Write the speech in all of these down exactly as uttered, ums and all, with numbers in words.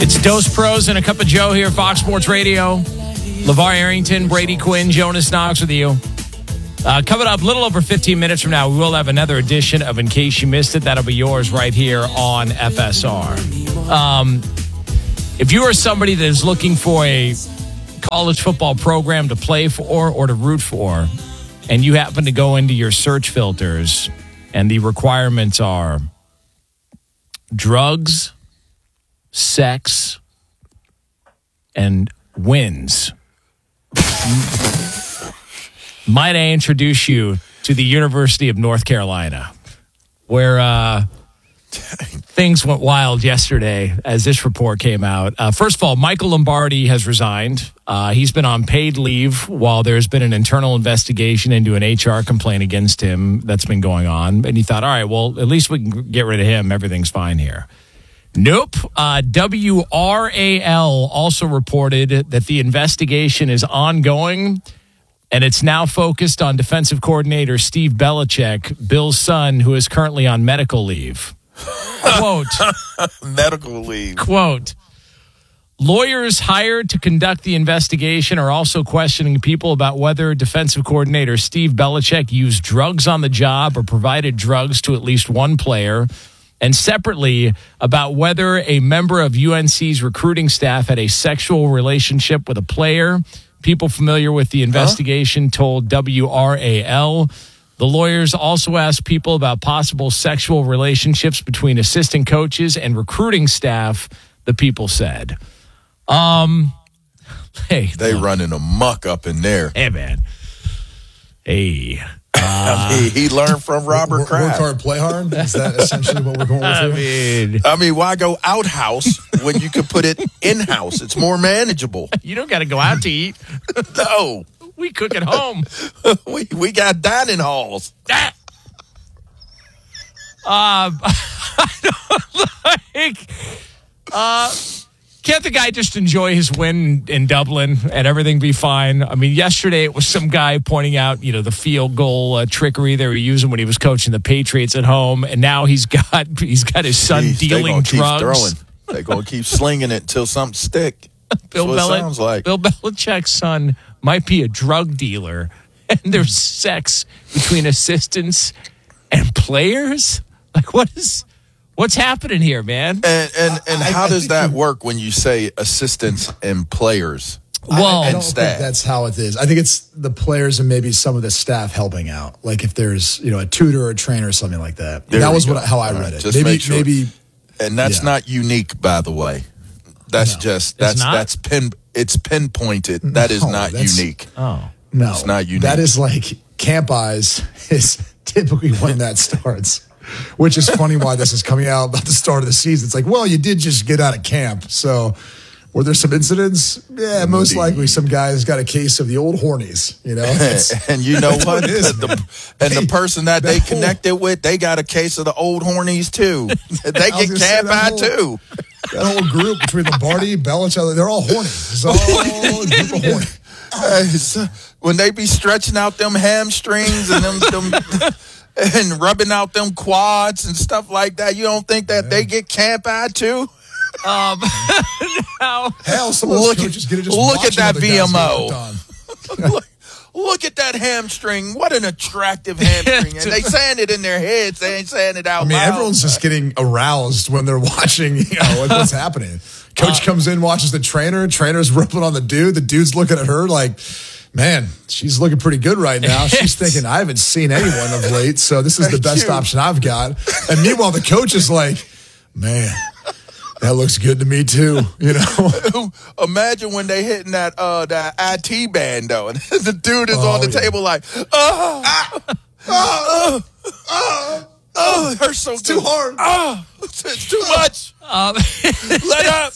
It's Dose Pros and a Cup of Joe here, Fox Sports Radio. LeVar Arrington, Brady Quinn, Jonas Knox with you. Uh, coming up a little over fifteen minutes from now, we will have another edition of In Case You Missed It. That'll be yours right here on F S R. Um, if you are somebody that is looking for a college football program to play for or to root for, and you happen to go into your search filters and the requirements are drugs, sex, and wins, might I introduce you to the University of North Carolina, where uh, things went wild yesterday as this report came out. Uh, first of all, Michael Lombardi has resigned. Uh, he's been on paid leave while there's been an internal investigation into an H R complaint against him that's been going on. And he thought, all right, well, at least we can get rid of him. Everything's fine here. Nope. Uh, W R A L also reported that the investigation is ongoing, and it's now focused on defensive coordinator Steve Belichick, Bill's son, who is currently on medical leave. Quote. Medical leave. Quote. Lawyers hired to conduct the investigation are also questioning people about whether defensive coordinator Steve Belichick used drugs on the job or provided drugs to at least one player, and separately about whether a member of U N C's recruiting staff had a sexual relationship with a player. People familiar with the investigation huh? told W R A L. The lawyers also asked people about possible sexual relationships between assistant coaches and recruiting staff, the people said. Um, hey, they look. running amok up in there. Hey, man. Hey. Uh, I mean, he learned from Robert work, Kraft. Work hard, play hard. Is that essentially what we're going with I here? mean, I mean, why go outhouse when you could put it in-house? It's more manageable. You don't got to go out to eat. No. We cook at home. we we got dining halls. Ah. Um, I don't like. Uh, can't the guy just enjoy his win in Dublin and everything be fine? I mean, yesterday it was some guy pointing out, you know, the field goal uh, trickery they were using when he was coaching the Patriots at home, and now he's got he's got his son Jeez, dealing they gonna drugs. Keep throwing. They're gonna keep slinging it until something stick. Bill, That's what Beli- it sounds like. Bill Belichick's son might be a drug dealer, and there's sex between assistants and players. Like, what is what's happening here, man? And and, and I, how I does that you, work when you say assistants and players? Well, I, I don't and staff. think that's how it is. I think it's the players and maybe some of the staff helping out. Like if there's you know a tutor or a trainer or something like that. There that was go. what how I All read right, it. just maybe make sure. maybe. And that's Yeah. not unique, by the way. That's No. just that's not? that's pin it's pinpointed. That is No, not that's- unique. oh. No, It's not unique. That is like camp eyes is typically when that starts. Which is funny why this is coming out about the start of the season. It's like, well, you did just get out of camp. So were there some incidents? Yeah, most Indeed. likely some guys got a case of the old hornies, you know? It's, And you know that's what? what it is, the, man. and the Hey, person that they that whole- connected with, they got a case of the old hornies too. They I was get gonna say camp that eye whole- too. that whole group between Lombardi, Belichick, they're all horny. It's all a group of horny. Uh, so when they be stretching out them hamstrings and them, them and rubbing out them quads and stuff like that, you don't think that yeah. they get camp eye too? Um, now, Hell, some of those Look at- coaches get to just look at watching that other guys get V M O. worked on. look, look at that hamstring. What an attractive hamstring. And they saying it in their heads. They ain't saying it out I mean, loud. everyone's just getting aroused when they're watching, you know, like what's happening. Coach uh, comes in, watches the trainer. Trainer's ripping on the dude. The dude's looking at her like, man, she's looking pretty good right now. She's thinking, I haven't seen anyone of late, so this is the best option I've got. And meanwhile, the coach is like, man, that looks good to me too, you know. Imagine when they hitting that uh that I T band though, and the dude is Oh, on the yeah. table like, oh, ah, oh, oh, oh, it hurts so It's good. too hard. Oh, it's, it's too much. um, Let up.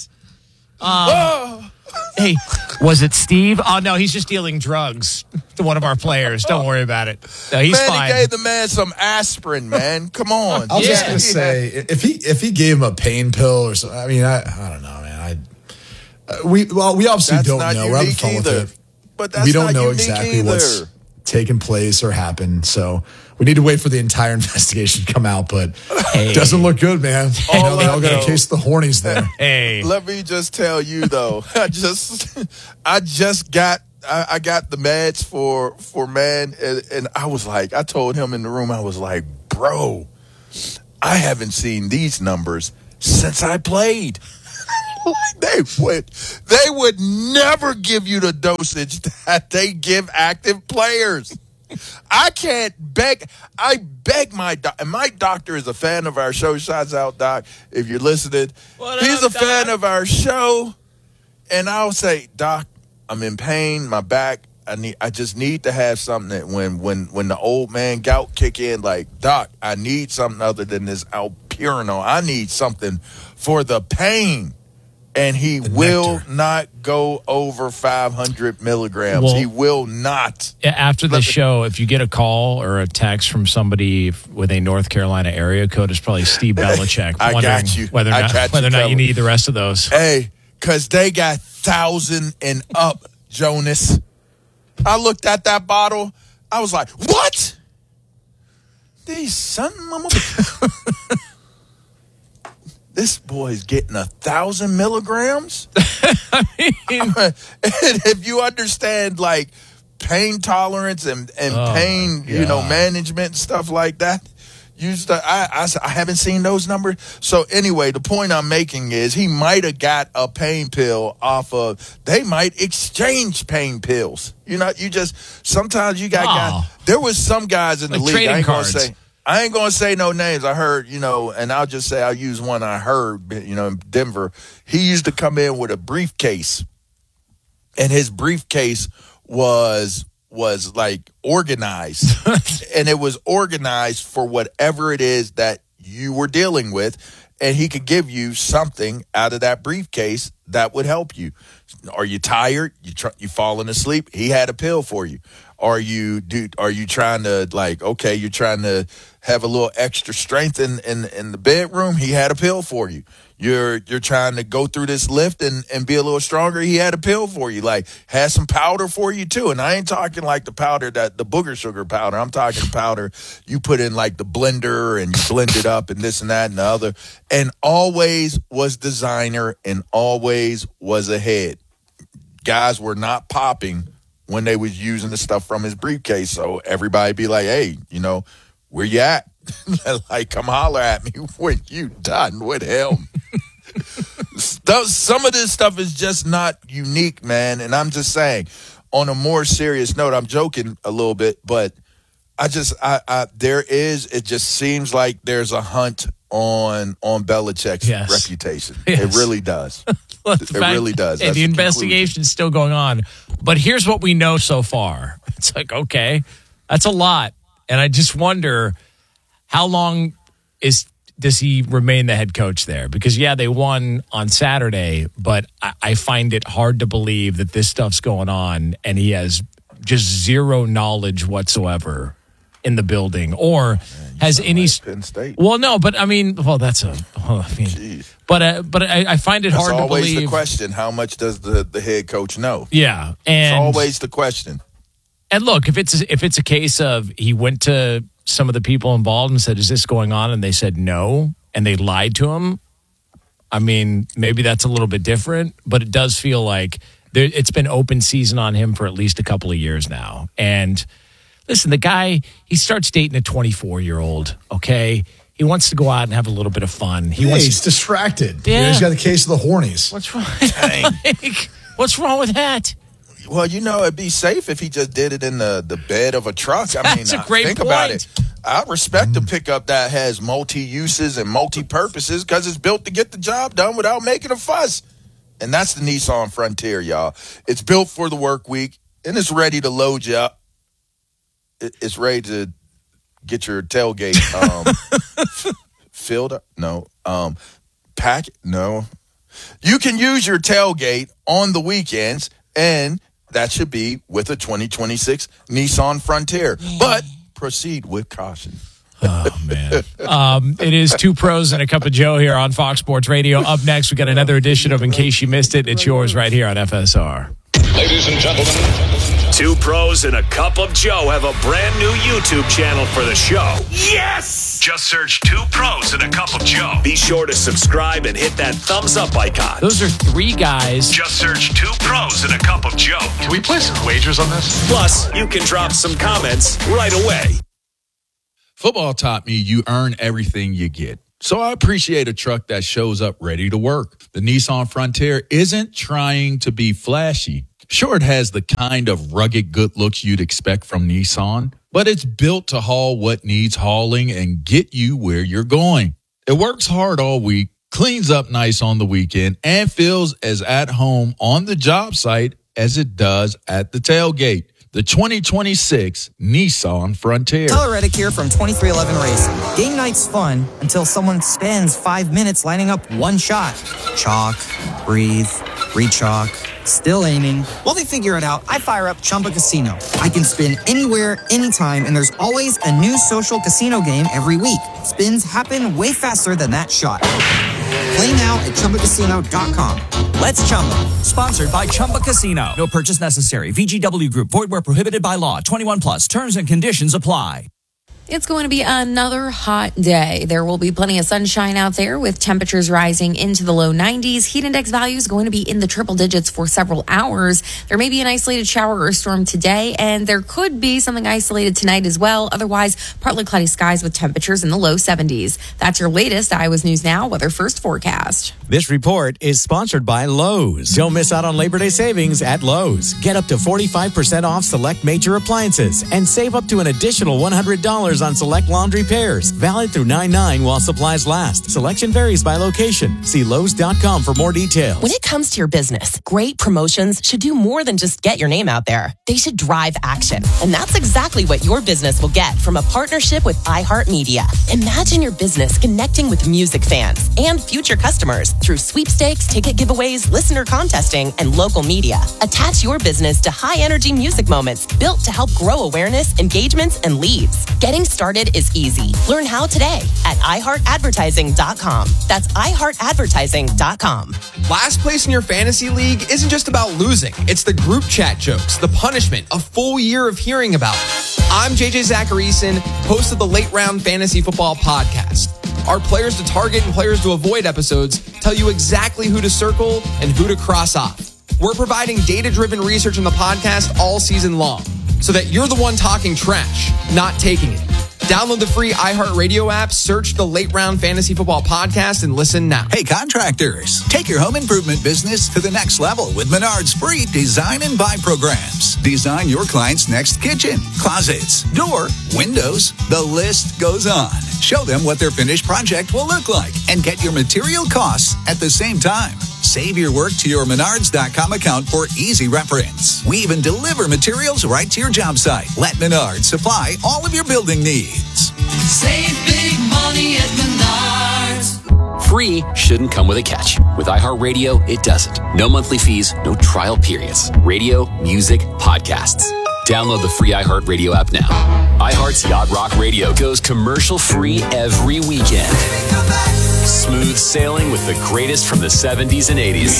um, Oh. hey, was it Steve? Oh, no, he's just dealing drugs to one of our players. Don't worry about it. No, he's man, fine. he gave the man some aspirin, man. Come on. I was Yeah. just gonna say, if he if he gave him a pain pill or something, I mean, I I don't know, man. I uh, we well we obviously That's don't not know. We're having unique fun with either. it. But that's We don't not know unique exactly either. what's taken place or happened. So we need to wait for the entire investigation to come out, but Hey. it doesn't look good, man. You know, they all got know- a case of the hornies there. Hey. Let me just tell you though, I just I just got I, I got the meds for for man, and, and I was like, I told him in the room, I was like, bro, I haven't seen these numbers since I played. Like they would they would never give you the dosage that they give active players. I can't beg. I beg my doc. And my doctor is a fan of our show. Shouts out, Doc, if you're listening. What He's up, a fan Doc? of our show. And I'll say, Doc, I'm in pain. My back. I need. I just need to have something that when when when the old man gout kick in. Like, Doc, I need something other than this Alpurinol. I need something for the pain. And he will nectar. not go over five hundred milligrams. Well- he will not. After the show, if you get a call or a text from somebody with a North Carolina area code, it's probably Steve Belichick. I wondering got you. Whether or I not, got you whether or not you covered. need the rest of those. Hey, because they got thousand and up, Jonas. I looked at that bottle. I was like, what? These son mama. This boy's getting a thousand milligrams. I mean, and if you understand like pain tolerance and, and Oh, pain, my you know, God. management and stuff like that, you st- I, I, I haven't seen those numbers. So anyway, the point I'm making is he might have got a pain pill off of. They might exchange pain pills. You know, you just sometimes you got Oh. guys. There was some guys in the Like league. trading I ain't cards. gonna say. I ain't gonna say no names. I heard, you know, and I'll just say I'll use one I heard, you know, in Denver. He used to come in with a briefcase, and his briefcase was was like organized, and it was organized for whatever it is that you were dealing with, and he could give you something out of that briefcase that would help you. Are you tired? You tr- you falling asleep? He had a pill for you. Are you dude? Are you trying to like? Okay, you're trying to have a little extra strength in, in, in the bedroom. He had a pill for you. You're you're trying to go through this lift and, and be a little stronger. He had a pill for you. Like has some powder for you too. And I ain't talking like the powder that the booger sugar powder. I'm talking powder you put in like the blender and you blend it up and this and that and the other. And always was designer and always was ahead. Guys were not popping when they was using the stuff from his briefcase. So everybody be like, hey, you know, where you at? Like, come holler at me when you done with him. Stuff- Some of this stuff is just not unique, man. And I'm just saying, on a more serious note, I'm joking a little bit, but I just, I, I there is, it just seems like there's a hunt on on Belichick's Yes. reputation. Yes. It really does. Look, It really does. And That's the the investigation's still going on. But here's what we know so far. It's like, okay, that's a lot. And I just wonder how long is does he remain the head coach there? Because, yeah, they won on Saturday, but I, I find it hard to believe that this stuff's going on and he has just zero knowledge whatsoever in the building or has any. like Penn State. Well, no, but I mean, well, that's a. Well, I mean, Jeez. but uh, but I, I find it That's hard to always believe. the question. How much does the, the head coach know? Yeah, It's and always the question. and look, if it's if it's a case of he went to some of the people involved and said, "Is this going on?" and they said no, and they lied to him. I mean, maybe that's a little bit different, but it does feel like there, it's been open season on him for at least a couple of years now. And listen, the guy, he starts dating a twenty-four-year-old, okay? He wants to go out and have a little bit of fun. He Hey, wants he's distracted. Yeah. You know, he's got the case of the hornies. What's wrong? Like, what's wrong with that? Well, you know, it'd be safe if he just did it in the, the bed of a truck. I That's mean, a great think about point. it. I respect a pickup that has multi-uses and multi-purposes because it's built to get the job done without making a fuss. And that's the Nissan Frontier, y'all. It's built for the work week, and it's ready to load you up. It- It's ready to get your tailgate um, f- filled up. No. Um, pack. No. You can use your tailgate on the weekends, and that should be with a twenty twenty-six Nissan Frontier. But proceed with caution. Oh, man. Um, it is Two Pros and a Cup of Joe here on Fox Sports Radio. Up next, we got another edition of In Case You Missed It. It's yours right here on F S R. Ladies and gentlemen, Two pros and a cup of Joe have a brand new YouTube channel for the show. Yes! Just search Two Pros and a Cup of Joe. Be sure to subscribe and hit that thumbs up icon. Those are three guys. Just search Two Pros and a Cup of Joe. Can we place some wagers on this? Plus, you can drop some comments right away. Football taught me you earn everything you get. So I appreciate a truck that shows up ready to work. The Nissan Frontier isn't trying to be flashy. Sure, it has the kind of rugged good looks you'd expect from Nissan, but it's built to haul what needs hauling and get you where you're going. It works hard all week, cleans up nice on the weekend, and feels as at home on the job site as it does at the tailgate. The twenty twenty-six Nissan Frontier. Tyler Reddick here from twenty-three eleven Racing. Game night's fun until someone spends five minutes lining up one shot. Chalk, breathe, re-chalk, still aiming. While they figure it out, I fire up Chumba Casino. I can spin anywhere, anytime, and there's always a new social casino game every week. Spins happen way faster than that shot. Play now at Chumba Casino dot com. Let's Chumba. Sponsored by Chumba Casino. No purchase necessary. V G W Group. Void where prohibited by law. twenty-one plus. Terms and conditions apply. It's going to be another hot day. There will be plenty of sunshine out there with temperatures rising into the low nineties. Heat index values going to be in the triple digits for several hours. There may be an isolated shower or storm today, and there could be something isolated tonight as well. Otherwise, partly cloudy skies with temperatures in the low seventies. That's your latest Iowa's News Now Weather First forecast. This report is sponsored by Lowe's. Don't miss out on Labor Day savings at Lowe's. Get up to forty-five percent off select major appliances and save up to an additional one hundred dollars on select laundry pairs. Valid through nine nine while supplies last. Selection varies by location. See Lowe's dot com for more details. When it comes to your business, great promotions should do more than just get your name out there. They should drive action. And that's exactly what your business will get from a partnership with iHeartMedia. Imagine your business connecting with music fans and future customers through sweepstakes, ticket giveaways, listener contesting, and local media. Attach your business to high-energy music moments built to help grow awareness, engagements, and leads. Getting started is easy. Learn how today at i heart advertising dot com. That's i heart advertising dot com. Last place in your fantasy league isn't just about losing. It's the group chat jokes, the punishment, a full year of hearing about it. I'm J J Zacharyson, host of the Late Round Fantasy Football Podcast. Our players to target and players to avoid episodes tell you exactly who to circle and who to cross off. We're providing data-driven research in the podcast all season long so that you're the one talking trash, not taking it. Download the free iHeartRadio app, search the Late Round Fantasy Football Podcast, and listen now. Hey, contractors, take your home improvement business to the next level with Menard's free design and buy programs. Design your client's next kitchen, closets, door, windows. The list goes on. Show them what their finished project will look like and get your material costs at the same time. Save your work to your Menards dot com account for easy reference. We even deliver materials right to your job site. Let Menards supply all of your building needs. Save big money at Menards. Free shouldn't come with a catch. With iHeartRadio, it doesn't. No monthly fees, no trial periods. Radio, music, podcasts. Download the free iHeartRadio app now. iHeart's Yacht Rock Radio goes commercial-free every weekend. Smooth sailing with the greatest from the seventies and eighties.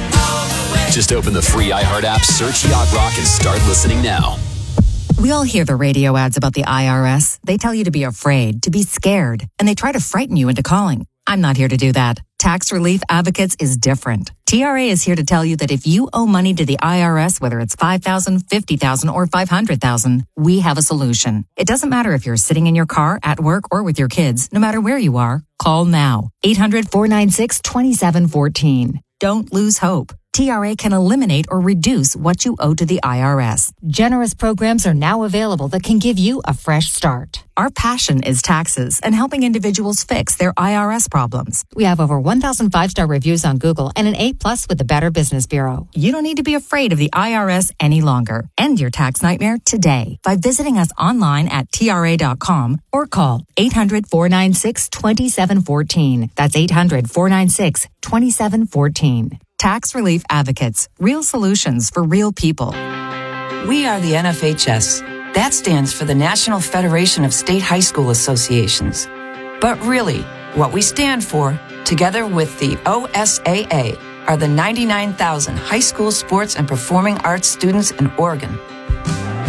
Just open the free iHeart app, search Yacht Rock, and start listening now. We all hear the radio ads about the I R S. They tell you to be afraid, to be scared, and they try to frighten you into calling. I'm not here to do that. Tax Relief Advocates is different. T R A is here to tell you that if you owe money to the I R S, whether it's five thousand dollars, fifty thousand dollars, or five hundred thousand dollars, we have a solution. It doesn't matter if you're sitting in your car, at work, or with your kids. No matter where you are, call now. eight hundred, four nine six, two seven one four. Don't lose hope. T R A can eliminate or reduce what you owe to the I R S. Generous programs are now available that can give you a fresh start. Our passion is taxes and helping individuals fix their I R S problems. We have over one thousand five-star reviews on Google and an A plus with the Better Business Bureau. You don't need to be afraid of the I R S any longer. End your tax nightmare today by visiting us online at T R A dot com or call eight hundred, four nine six, two seven one four. That's eight hundred, four nine six, two seven one four. Tax Relief Advocates. Real solutions for real people. We are the N F H S. That stands for the National Federation of State High School Associations. But really, what we stand for, together with the O S A A, are the ninety-nine thousand high school sports and performing arts students in Oregon.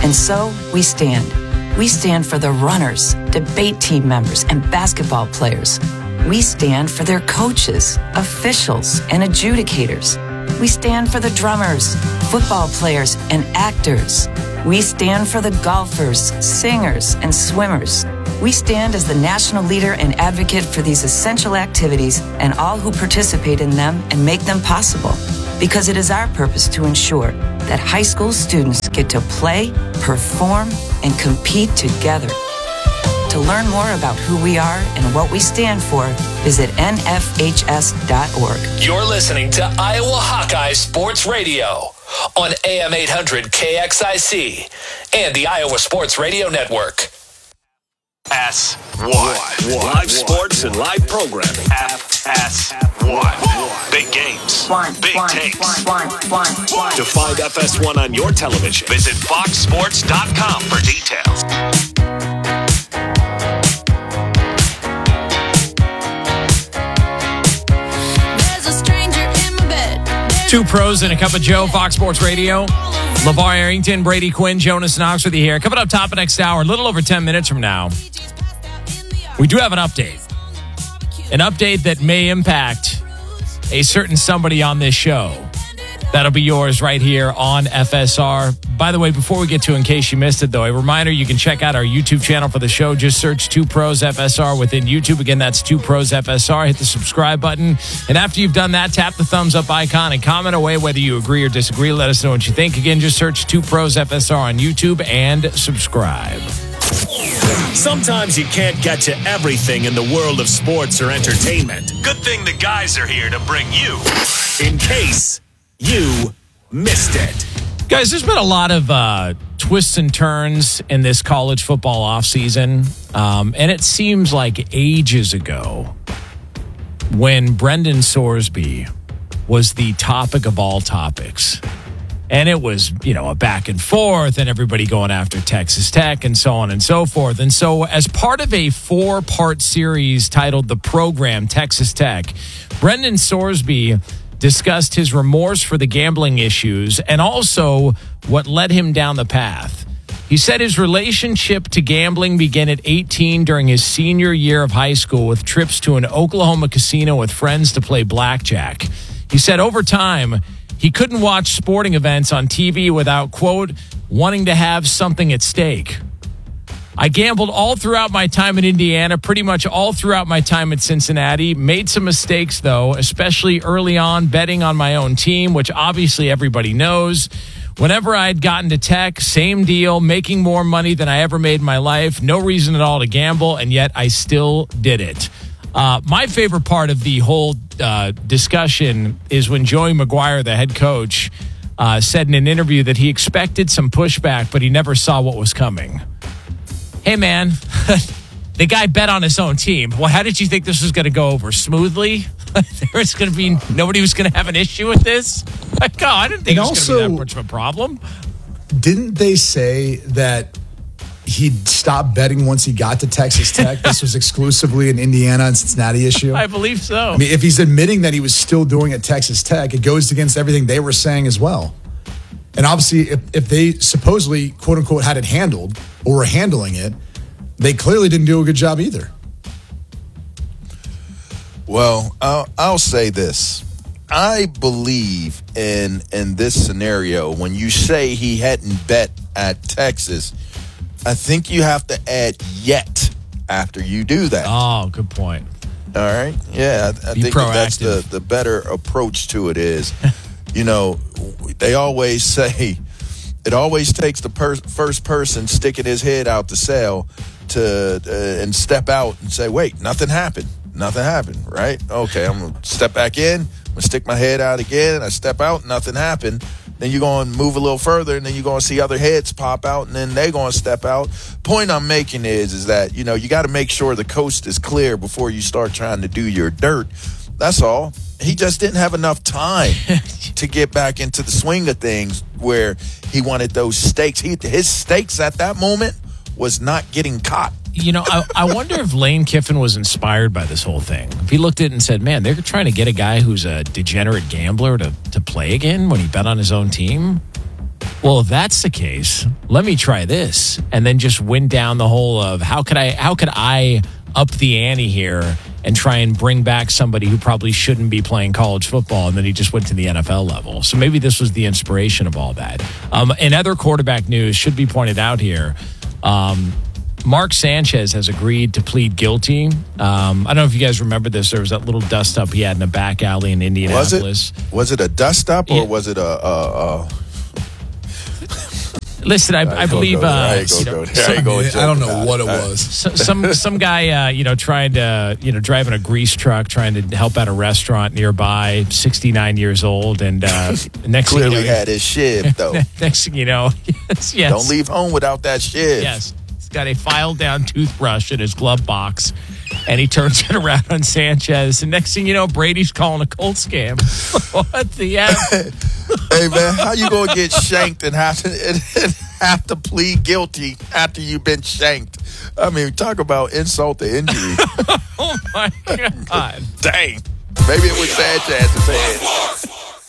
And so we stand. We stand for the runners, debate team members, and basketball players. We stand for their coaches, officials, and adjudicators. We stand for the drummers, football players, and actors. We stand for the golfers, singers, and swimmers. We stand as the national leader and advocate for these essential activities and all who participate in them and make them possible. Because it is our purpose to ensure that high school students get to play, perform, and compete together. To learn more about who we are and what we stand for, visit N F H S dot org. You're listening to Iowa Hawkeye Sports Radio on A M eight hundred K X I C and the Iowa Sports Radio Network. S one. Live sports and live programming. F S one. Big games. One, Big one, takes. one, one, one, one. To find F S one on your television, visit fox sports dot com for details. Two pros and a cup of Joe, Fox Sports Radio. LeVar Arrington, Brady Quinn, Jonas Knox with you here. Coming up top of next hour, a little over ten minutes from now, we do have an update. An update that may impact a certain somebody on this show. That'll be yours right here on F S R. By the way, before we get to in case you missed it, though, a reminder, you can check out our YouTube channel for the show. Just search Two Pros F S R within YouTube. Again, that's Two Pros F S R. Hit the subscribe button. And after you've done that, tap the thumbs up icon and comment away whether you agree or disagree. Let us know what you think. Again, just search Two Pros F S R on YouTube and subscribe. Sometimes you can't get to everything in the world of sports or entertainment. Good thing the guys are here to bring you in case you missed it. Guys, there's been a lot of uh, twists and turns in this college football offseason. Um, and it seems like ages ago when Brendan Sorsby was the topic of all topics. And it was, you know, a back and forth and everybody going after Texas Tech and so on and so forth. And so as part of a four-part series titled The Program, Texas Tech, Brendan Sorsby discussed his remorse for the gambling issues and also what led him down the path. He said his relationship to gambling began at eighteen during his senior year of high school with trips to an Oklahoma casino with friends to play blackjack. He said over time, he couldn't watch sporting events on T V without, quote, wanting to have something at stake. I gambled all throughout my time in Indiana, pretty much all throughout my time at Cincinnati. Made some mistakes, though, especially early on betting on my own team, which obviously everybody knows. Whenever I'd gotten to Tech, same deal, making more money than I ever made in my life. No reason at all to gamble, and yet I still did it. Uh, my favorite part of the whole uh, discussion is when Joey McGuire, the head coach, uh, said in an interview that he expected some pushback, but he never saw what was coming. Hey, man, the guy bet on his own team. Well, how did you think this was going to go over? Smoothly? There was going to be, nobody was going to have an issue with this? Like, oh, I didn't think And it was also, going to be that much of a problem. Didn't they say that he'd stopped betting once he got to Texas Tech? This was exclusively an Indiana and Cincinnati issue? I believe so. I mean, if he's admitting that he was still doing it at Texas Tech, it goes against everything they were saying as well. And obviously, if, if they supposedly, quote unquote, had it handled or were handling it, they clearly didn't do a good job either. Well, I'll, I'll say this. I believe in in this scenario, when you say he hadn't bet at Texas, I think you have to add yet after you do that. Oh, good point. All right. Yeah, I, I Be think that that's proactive. the, the better approach to it is, you know, they always say it always takes the per- first person sticking his head out the cell to uh, and step out and say, wait, nothing happened. Nothing happened, right? Okay, I'm going to step back in. I'm going to stick my head out again. I step out, nothing happened. Then you're going to move a little further, and then you're going to see other heads pop out, and then they're going to step out. Point I'm making is, is that, you know, you got to make sure the coast is clear before you start trying to do your dirt. That's all. He just didn't have enough time to get back into the swing of things where he wanted those stakes. He, his stakes at that moment was not getting caught. You know, I, I wonder if Lane Kiffin was inspired by this whole thing. If he looked at it and said, man, they're trying to get a guy who's a degenerate gambler to, to play again when he bet on his own team. Well, if that's the case, let me try this, and then just went down the whole of how could I how could I up the ante here and try and bring back somebody who probably shouldn't be playing college football, and then he just went to the N F L level. So maybe this was the inspiration of all that. Um, in other quarterback news, should be pointed out here, um, Mark Sanchez has agreed to plead guilty. Um, I don't know if you guys remember this. There was that little dust up he had in a back alley in Indianapolis. Was it, was it a dust up or yeah. was it a... a, a Listen, I, I believe. Go, uh, I, go, you know, go, some, I, go I don't know what it was. So, some some guy, uh, you know, trying to, you know, driving a grease truck, trying to help out a restaurant nearby. sixty-nine years old, and uh, next clearly thing you know, had his shiv though. Next thing you know, yes, yes. Don't leave home without that shiv. Yes, he's got a filed down toothbrush in his glove box, and he turns it around on Sanchez. And next thing you know, Brady's calling a Colt scam. What the F? Hey man, how you gonna get shanked and have to and, and have to plead guilty after you've been shanked? I mean, talk about insult to injury. Oh my God! Dang, maybe it was Sanchez's head.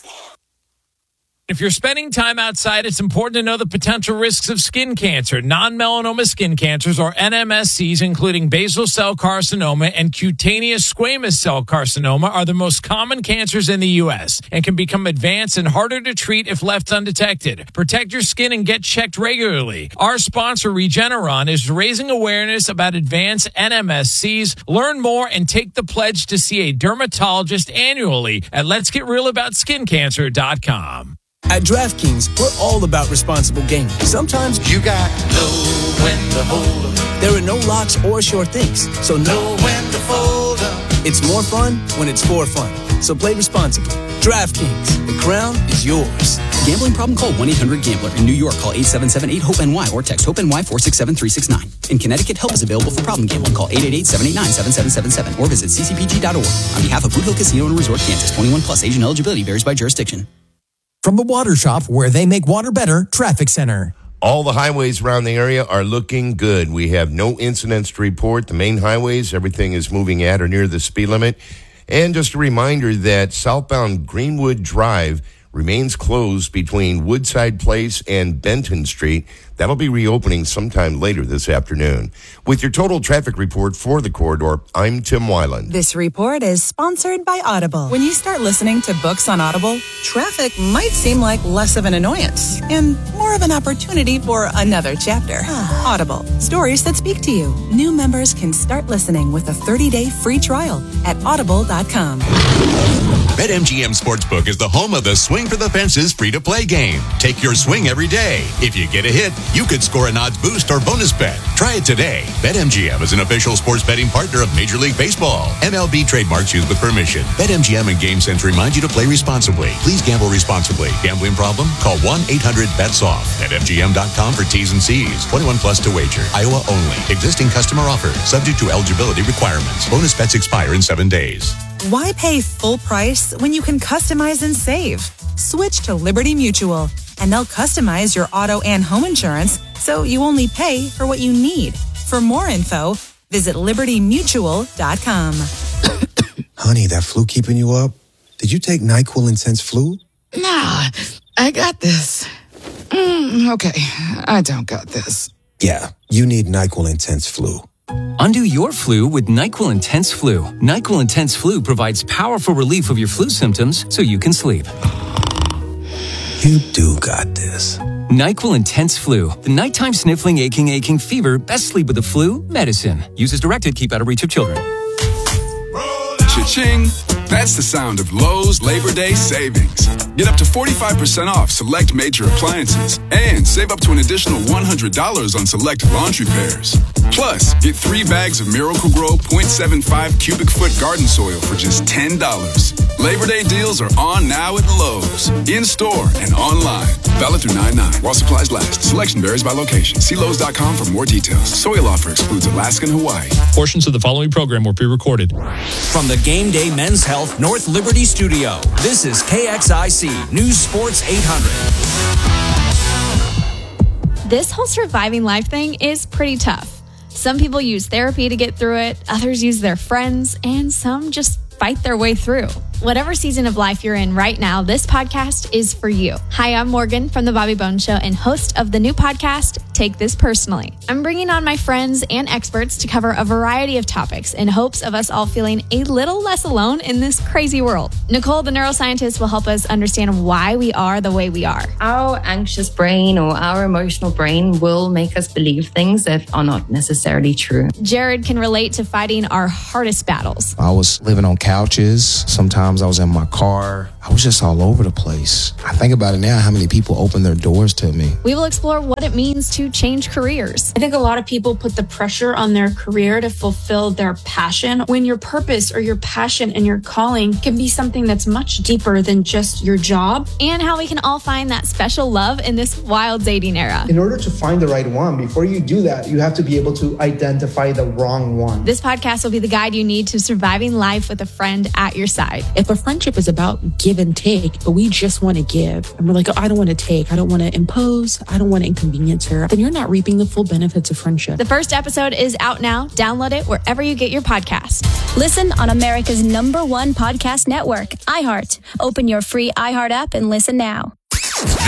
If you're spending time outside, it's important to know the potential risks of skin cancer. Non-melanoma skin cancers, or N M S Cs, including basal cell carcinoma and cutaneous squamous cell carcinoma, are the most common cancers in the U S and can become advanced and harder to treat if left undetected. Protect your skin and get checked regularly. Our sponsor, Regeneron, is raising awareness about advanced N M S Cs. Learn more and take the pledge to see a dermatologist annually at lets get real about skin cancer dot com. At DraftKings, we're all about responsible gaming. Sometimes you got to know when to hold 'em. There are no locks or sure things, so know when to fold 'em. It's more fun when it's for fun. So play responsibly. DraftKings, the crown is yours. Gambling problem? Call one eight hundred gambler. In New York, call eight seven seven eight hope N Y or text HOPE-NY four six seven three six nine. In Connecticut, help is available for problem gambling. Call eight eight eight seven eight nine seven seven seven seven or visit c c p g dot org. On behalf of Boot Hill Casino and Resort, Kansas, twenty-one plus, age and eligibility varies by jurisdiction. From the Water Shop, where they make water better, Traffic Center. All the highways around the area are looking good. We have no incidents to report. The main highways, everything is moving at or near the speed limit. And just a reminder that southbound Greenwood Drive remains closed between Woodside Place and Benton Street. That'll be reopening sometime later this afternoon. With your total traffic report for the corridor, I'm Tim Weiland. This report is sponsored by Audible. When you start listening to books on Audible, traffic might seem like less of an annoyance and more of an opportunity for another chapter. Audible, stories that speak to you. New members can start listening with a thirty-day free trial at audible dot com. BetMGM Sportsbook is the home of the Swing for the Fences free-to-play game. Take your swing every day. If you get a hit, you could score an odds boost or bonus bet. Try it today. BetMGM is an official sports betting partner of Major League Baseball. M L B trademarks used with permission. BetMGM and GameSense remind you to play responsibly. Please gamble responsibly. Gambling problem? Call one eight hundred bets off. Bet M G M dot com for T's and C's. twenty-one plus to wager. Iowa only. Existing customer offer. Subject to eligibility requirements. Bonus bets expire in seven days. Why pay full price when you can customize and save? Switch to Liberty Mutual, and they'll customize your auto and home insurance so you only pay for what you need. For more info, visit liberty mutual dot com. Honey, that flu keeping you up? Did you take NyQuil Intense Flu? Nah, I got this. Mm, okay, I don't got this. Yeah, you need NyQuil Intense Flu. Undo your flu with NyQuil Intense Flu. NyQuil Intense Flu provides powerful relief of your flu symptoms so you can sleep. You do got this. NyQuil Intense Flu. The nighttime sniffling, aching, aching fever. Best sleep with the flu medicine. Use as directed. Keep out of reach of children. Cha-ching! That's the sound of Lowe's Labor Day savings. Get up to forty-five percent off select major appliances and save up to an additional one hundred dollars on select laundry pairs. Plus, get three bags of Miracle-Gro point seven five cubic foot garden soil for just ten dollars. Labor Day deals are on now at Lowe's, in-store and online. Valid through nine nine while supplies last. Selection varies by location. See Lowe's dot com for more details. Soil offer excludes Alaska and Hawaii. Portions of the following program were pre-recorded. From the Game Day Men's Health North Liberty Studio, this is K X I C News Sports eight hundred. This whole surviving life thing is pretty tough. Some people use therapy to get through it, others use their friends, and some just fight their way through. Whatever season of life you're in right now, this podcast is for you. Hi, I'm Morgan from The Bobby Bones Show and host of the new podcast, Take This Personally. I'm bringing on my friends and experts to cover a variety of topics in hopes of us all feeling a little less alone in this crazy world. Nicole, the neuroscientist, will help us understand why we are the way we are. Our anxious brain or our emotional brain will make us believe things that are not necessarily true. Jared can relate to fighting our hardest battles. I was living on couches. Sometimes I was in my car. I was just all over the place. I think about it now, how many people open their doors to me. We will explore what it means to change careers. I think a lot of people put the pressure on their career to fulfill their passion, when your purpose or your passion and your calling can be something that's much deeper than just your job. And how we can all find that special love in this wild dating era. In order to find the right one, before you do that, you have to be able to identify the wrong one. This podcast will be the guide you need to surviving life with a friend at your side. If a friendship is about give and take, but we just want to give, and we're like, oh, I don't want to take, I don't want to impose, I don't want to inconvenience her, then you're not reaping the full benefits of friendship. The first episode is out now. Download it wherever you get your podcast. Listen on America's number one podcast network, iHeart. Open your free iHeart app and listen now.